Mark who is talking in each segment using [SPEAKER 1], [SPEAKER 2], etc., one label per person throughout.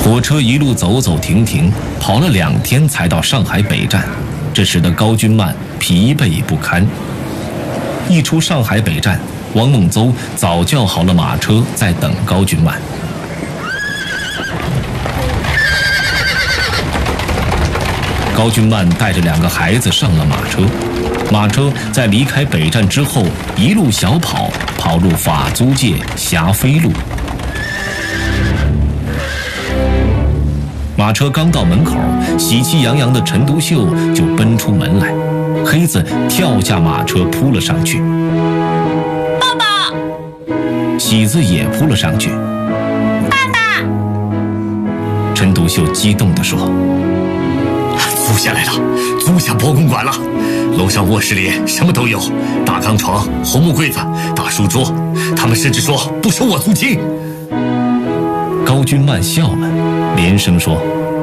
[SPEAKER 1] 火车一路走走停停，跑了2天才到上海北站，这使得高君曼疲惫不堪。一出上海北站，王孟邹早叫好了马车，在等高君曼。高君曼带着2个孩子上了马车，马车在离开北站之后，一路小跑，跑入法租界霞飞路。马车刚到门口，喜气洋洋的陈独秀就奔出门来，黑子跳下马车扑了上去。
[SPEAKER 2] 爸爸！
[SPEAKER 1] 喜子也扑了上去。
[SPEAKER 2] 爸爸！
[SPEAKER 1] 陈独秀激动地说：“
[SPEAKER 3] 租下来了，租下博公馆了。楼上卧室里什么都有，大钢床、红木柜子、大书桌，他们甚至说不收我租金。”
[SPEAKER 1] 高君曼笑了，连声说：“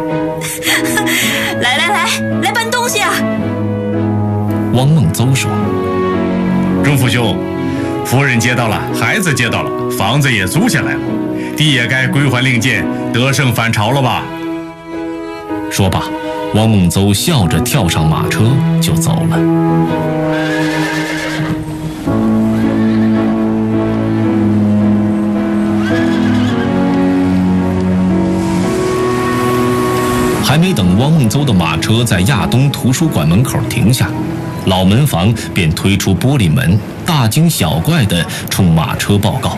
[SPEAKER 2] 来搬东西啊！”
[SPEAKER 1] 汪孟邹说：“
[SPEAKER 4] 钟府兄，夫人接到了，孩子接到了，房子也租下来了，地也该归还令箭，得胜返朝了吧？”
[SPEAKER 1] 说罢，汪孟邹笑着跳上马车就走了。还没等汪孟邹的马车在亚东图书馆门口停下，老门房便推出玻璃门，大惊小怪地冲马车报告：“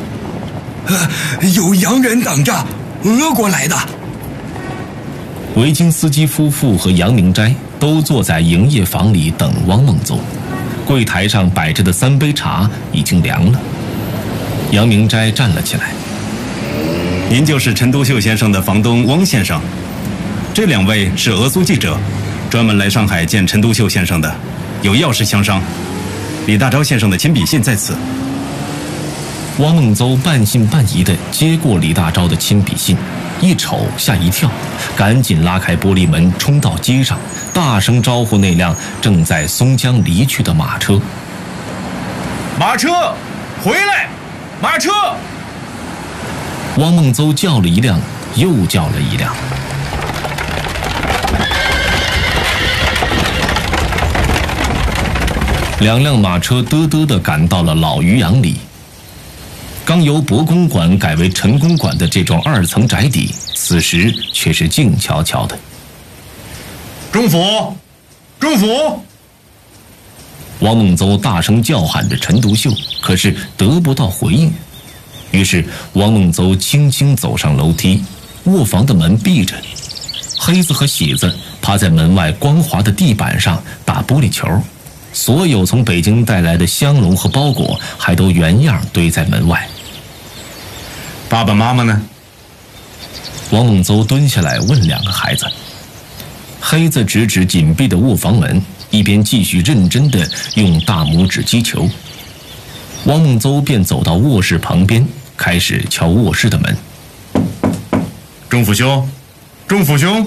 [SPEAKER 5] 有洋人等着，俄国来的。”
[SPEAKER 1] 维京斯基夫妇和杨明斋都坐在营业房里等汪孟邹，柜台上摆着的3杯茶已经凉了。杨明斋站了起来：“
[SPEAKER 6] 您就是陈独秀先生的房东汪先生。这2位是俄苏记者，专门来上海见陈独秀先生的，有要事相商。李大钊先生的亲笔信在此。”
[SPEAKER 1] 汪孟邹半信半疑地接过李大钊的亲笔信，一瞅吓一跳，赶紧拉开玻璃门，冲到街上，大声招呼那辆正在松江离去的马车：“
[SPEAKER 4] 马车，回来！马车！”
[SPEAKER 1] 汪孟邹叫了一辆，又叫了一辆。2辆马车嘚嘚地赶到了老渔阳里。刚由博公馆改为陈公馆的这幢2层宅邸，此时却是静悄悄的。
[SPEAKER 4] 钟府，钟府！
[SPEAKER 1] 汪孟邹大声叫喊着陈独秀，可是得不到回应。于是汪孟邹轻轻走上楼梯，卧房的门闭着，黑子和喜子趴在门外光滑的地板上打玻璃球。所有从北京带来的香笼和包裹还都原样堆在门外。
[SPEAKER 4] 爸爸妈妈呢？
[SPEAKER 1] 汪孟邹蹲下来问2个孩子。黑子指指紧闭的卧房门，一边继续认真地用大拇指击球。汪孟邹便走到卧室旁边，开始敲卧室的门。
[SPEAKER 4] 钟府兄，钟府兄！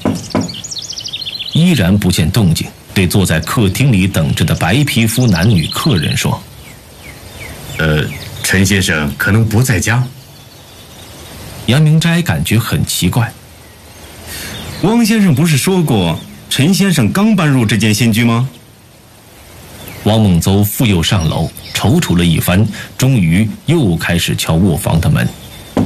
[SPEAKER 1] 依然不见动静，对坐在客厅里等着的白皮肤男女客人说：“
[SPEAKER 4] 陈先生可能不在家。”
[SPEAKER 1] 杨明斋感觉很奇怪。
[SPEAKER 6] 汪先生不是说过陈先生刚搬入这间新居吗？
[SPEAKER 1] 汪孟邹复又上楼踌躇了一番，终于又开始敲卧房的门。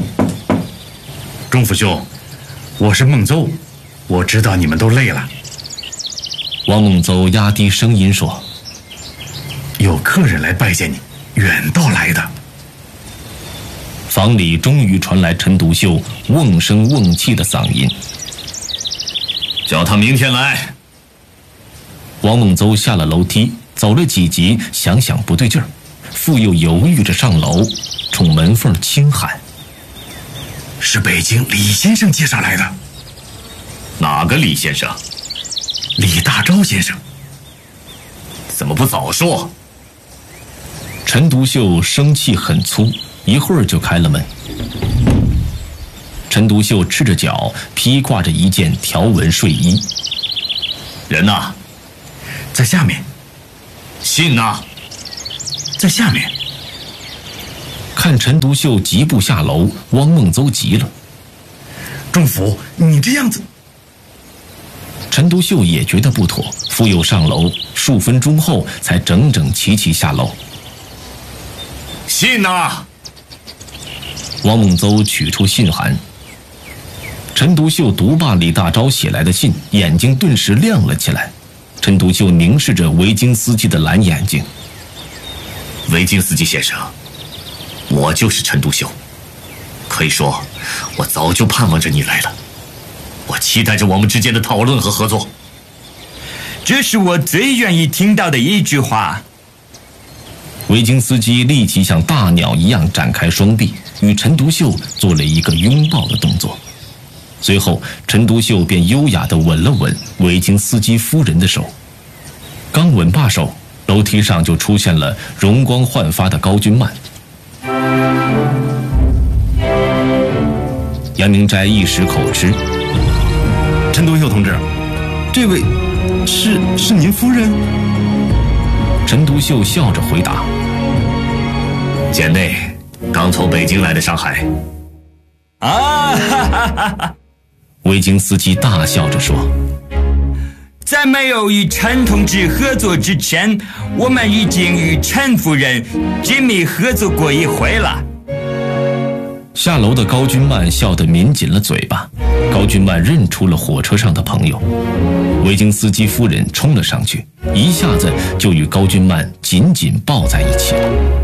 [SPEAKER 4] 钟府兄，我是孟邹，我知道你们都累了。
[SPEAKER 1] 汪孟邹压低声音说：“
[SPEAKER 4] 有客人来拜见你，远道来的。”
[SPEAKER 1] 房里终于传来陈独秀瓮声瓮气的嗓音：“
[SPEAKER 3] 叫他明天来。”
[SPEAKER 1] 汪孟邹下了楼梯，走了几级，想想不对劲儿，复又犹豫着上楼，冲门缝轻喊：“
[SPEAKER 5] 是北京李先生介绍来的。”“
[SPEAKER 3] 哪个李先生？”“
[SPEAKER 5] 李大钊先生。”“
[SPEAKER 3] 怎么不早说？”
[SPEAKER 1] 陈独秀生气很粗，一会儿就开了门。陈独秀赤着脚，披挂着一件条纹睡衣。
[SPEAKER 3] “人呢？”“
[SPEAKER 5] 在下面。”“
[SPEAKER 3] 信呢？”“
[SPEAKER 5] 在下面。”
[SPEAKER 1] 看陈独秀疾步下楼，汪孟邹急了：“
[SPEAKER 5] 仲甫，你这样子。
[SPEAKER 1] 陈独秀也觉得不妥，复又上楼，数分钟后才整整齐齐下楼。
[SPEAKER 3] 信呐！
[SPEAKER 1] 王孟邹取出信函。陈独秀读罢李大钊写来的信，眼睛顿时亮了起来。陈独秀凝视着维京斯基的蓝眼睛。
[SPEAKER 3] 维京斯基先生，我就是陈独秀。可以说，我早就盼望着你来了。我期待着我们之间的讨论和合作。
[SPEAKER 7] 这是我最愿意听到的一句话。
[SPEAKER 1] 维京斯基立即像大鸟一样展开双臂，与陈独秀做了一个拥抱的动作。随后，陈独秀便优雅地吻了吻维京斯基夫人的手。刚吻罢手，楼梯上就出现了容光焕发的高君曼。杨明斋一时口吃。
[SPEAKER 6] 陈独秀同志，这位是您夫人？
[SPEAKER 1] 陈独秀笑着回答：
[SPEAKER 3] 简内刚从北京来的上海。
[SPEAKER 7] 啊哈哈哈哈！
[SPEAKER 1] 维京斯基大笑着说：
[SPEAKER 7] 在没有与陈同志合作之前，我们已经与陈夫人紧密合作过一回了。
[SPEAKER 1] 下楼的高君曼笑得抿紧了嘴巴。高君曼认出了火车上的朋友，维京斯基夫人冲了上去，一下子就与高君曼紧紧抱在一起了。